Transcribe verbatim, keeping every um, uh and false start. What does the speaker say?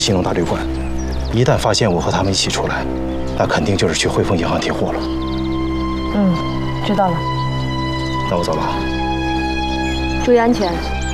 兴隆大旅馆。一旦发现我和他们一起出来，那肯定就是去汇丰银行提货了。 嗯，知道了。 那我走了。 注意安全。